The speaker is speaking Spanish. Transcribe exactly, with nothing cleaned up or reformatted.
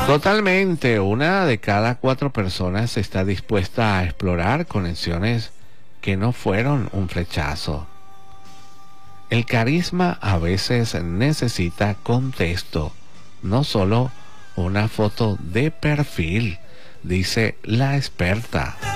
Totalmente, una de cada cuatro personas está dispuesta a explorar conexiones que no fueron un flechazo. El carisma a veces necesita contexto, no solo una foto de perfil, dice la experta.